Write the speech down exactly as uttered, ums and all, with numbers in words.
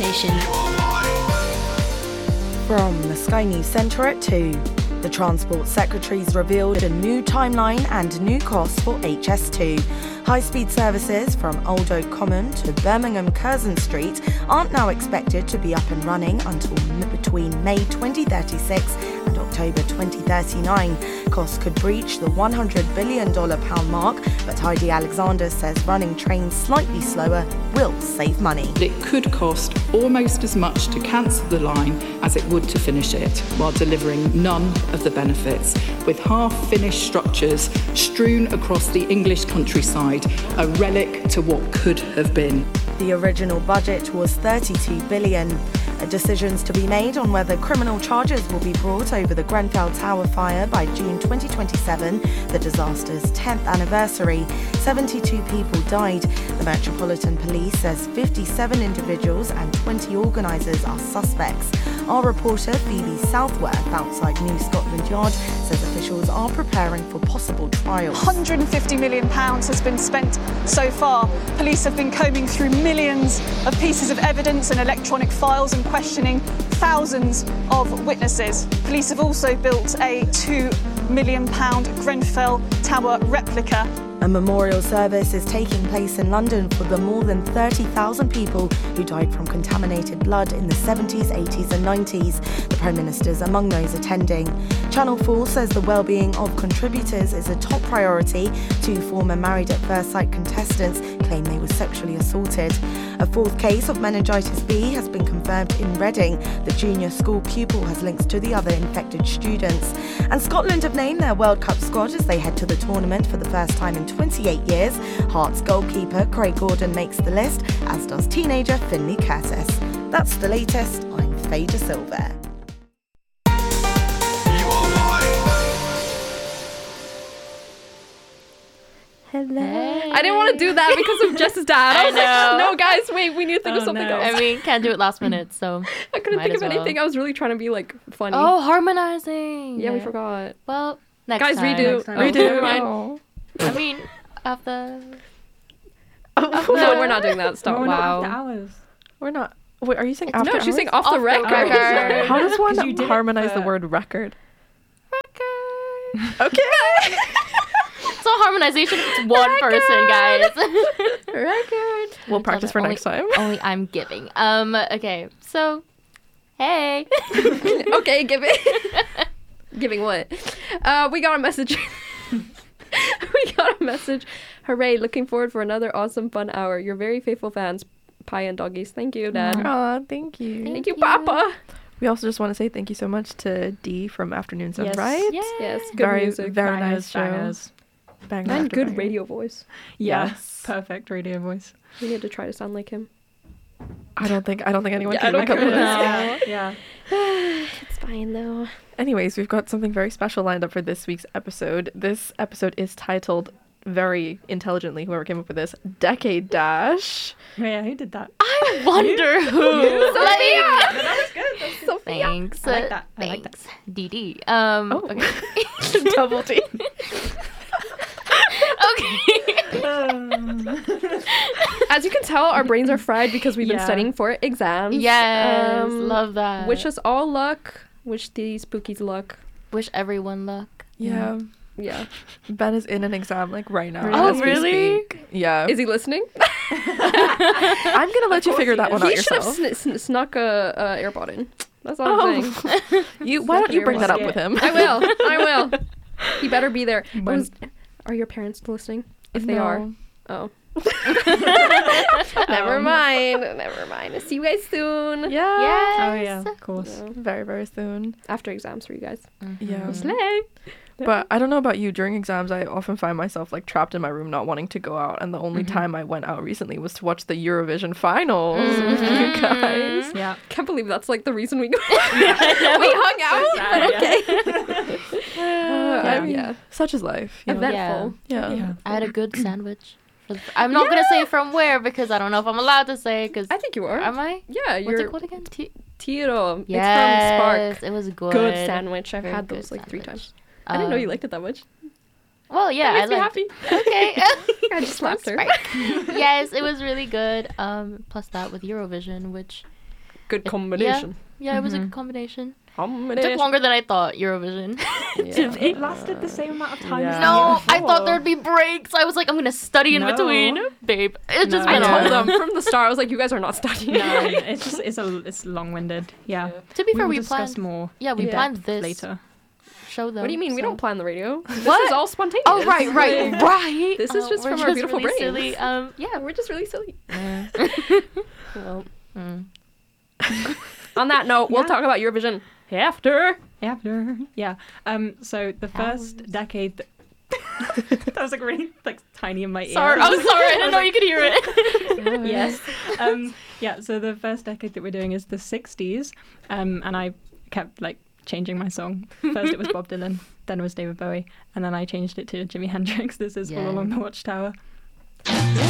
station. From the Sky News Centre at two. The Transport Secretary's revealed a new timeline and new costs for H S two. High-speed services from Old Oak Common to Birmingham Curzon Street aren't now expected to be up and running until m- between May twenty thirty-six and October twenty thirty-nine. Costs could breach the one hundred billion dollars pound mark, but Heidi Alexander says running trains slightly slower will save money. It could cost almost as much to cancel the line as it would to finish it, while delivering none of the benefits, with half-finished structures strewn across the English countryside, a relic to what could have been. The original budget was thirty-two billion dollars. Decisions to be made on whether criminal charges will be brought over the Grenfell Tower fire by June twenty twenty-seven, the disaster's tenth anniversary. seventy-two people died. The Metropolitan Police says fifty-seven individuals and twenty organisers are suspects. Our reporter Phoebe Southworth outside New Scotland Yard says officials are preparing for possible trials. one hundred fifty million pounds has been spent so far. Police have been combing through millions of pieces of evidence and electronic files and questioning thousands of witnesses. Police have also built a two million pounds Grenfell Tower replica. A memorial service is taking place in London for the more than thirty thousand people who died from contaminated blood in the seventies, eighties and nineties. The Prime Minister's among those attending. Channel four says the well-being of contributors is a top priority. Two former Married at First Sight contestants claim they were sexually assaulted. A fourth case of meningitis B has been confirmed in Reading. The junior school pupil has links to the other infected students. And Scotland have named their World Cup squad as they head to the tournament for the first time in twenty-eight years. Hearts goalkeeper Craig Gordon makes the list, as does teenager Finley Curtis. That's the latest. I'm Faye De Silva. Hello. Hey. I didn't want to do that because of Jess's dad. I, I was like, know. no, guys, wait, we need to think Oh, of something no. else. I mean, can't do it last minute, so. I couldn't might think of as well. anything. I was really trying to be like funny. Oh, harmonizing. yeah, we forgot. Well, next Guys, time. redo. Next time. Redo. Oh. Never mind. Oh. I mean, after. No, we're not doing that. Stop. We're Wow. not after hours. We're not. Wait, are you saying after No, she's hours? saying off, Off the the record. record. How does one 'Cause you did it harmonize the for- word record? Record. Okay. It's not harmonization if it's one person, guys. Record. We'll practice for only, next time. Only I'm giving. Um. Okay. So, hey. Okay, give it. Giving what? Uh, we got a message. We got a message. Hooray! Looking forward for another awesome, fun hour. Your very faithful fans, Pie and Doggies. Thank you, Dad. Aw, thank you. Thank Thank you, you. Papa. We also just want to say thank you so much to Dee from Afternoon Yes. Sunrise. Yes. Yes, good Very, music. very Bangers, nice show. bangers. Banger And after good banger. radio voice. Yes. Perfect radio voice. We need to try to sound like him. I don't think I don't think anyone Yeah, can I don't look up think this. Yeah. Yeah. It's fine though. Anyways, we've got something very special lined up for this week's episode. This episode is titled very intelligently, whoever came up with this, Decade Dash. Yeah, who did that? I wonder who. Sophia! Like, That was good. That's Sophia. thanks. I like that. I like Thanks. D D. Um. Oh. Okay. Double T. Okay. As you can tell, our brains are fried because we've been Yeah. studying for exams. Yes. Um, love that. Wish us all luck. Wish these spookies luck. Wish everyone luck. Yeah. Yeah. Ben is in an exam like right now. Really? Oh, as we really? speak. Yeah. Is he listening? I'm gonna let you figure that one out He should have yourself. sn- sn- snuck a, a AirPod in. That's all Oh. I'm saying. You, why don't you bring that up with him? I will. I will. He better be there. It When- was- are your parents listening? If they No. are. Oh. Never Um, mind. Never mind. See you guys soon. Yeah. Yes. Oh yeah, of course. Yeah. Very, very soon. After exams for you guys. Yeah. Slay. But I don't know about you. During exams, I often find myself like trapped in my room, not wanting to go out. And the only time I went out recently was to watch the Eurovision finals with you guys. Yeah. Can't believe that's like the reason we we hung out. sad, okay. Uh, Uh, I um, mean, yeah. such is life. You know? Eventful. Yeah. Yeah. I had a good sandwich. For the- I'm not gonna say from where because I don't know if I'm allowed to say. Cause I think you are. am I? Yeah, What's you're it called again? T- Tiro. yes, It's from Spark. it was good. Good sandwich. I've Very had good those like three sandwich. times. I didn't know you Um, liked it that much. Well, yeah, That makes I me liked. happy. Okay. I just slapped her. Right. Yes, it was really good. Um, plus that with Eurovision, which Good combination. Yeah, it was a good combination. It Combination. took longer than I thought, Eurovision. Yeah. It lasted the same amount of time. Yeah. as the No, year I thought before. there'd be breaks. I was like, I'm gonna study in No. between, babe. It just No. went I on. told them from the start. I was like, you guys are not studying. No, it's just it's a it's long-winded. Yeah. To be we fair, will we discuss planned. more. Yeah, we in planned depth this later. show though. What do you mean? We so- don't plan the radio. This What? is all spontaneous. Oh right, right, right. This is Oh, just we're from our beautiful really brains. silly. Um, Yeah, we're just really silly. Well, mm. on that note, we'll Yeah. talk about Eurovision after. After, yeah. Um. So the first decade. Th- that was like really like tiny in my ear. Sorry, I'm sorry. I didn't know you could hear it. Yes. Um. Yeah. So the first decade that we're doing is the sixties. Um. And I kept like changing my song. First it was Bob Dylan, then it was David Bowie, and then I changed it to Jimi Hendrix. This is Yeah. All Along the Watchtower. Yeah.